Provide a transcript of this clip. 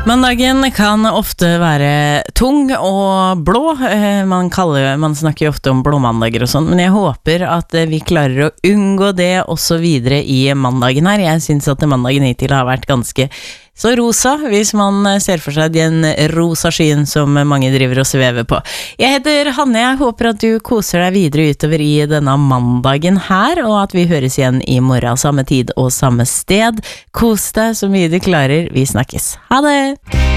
Mandagen kan ofte være tung og blå. Man snakker jo ofte om blåmandager og sånn, men jeg håper at vi klarer å unngå det også videre i mandagen her. Jeg synes at mandagen hittil har vært ganske så rosa, hvis man ser for seg den rosa skyen som mange driver og svever på. Jeg heter Hanne, jeg håper at du koser deg videre utover i denne mandagen her, og at vi høres igjen i morgen, samme tid og samme sted. Kos deg så mye du klarer, vi snakkes. Ha det!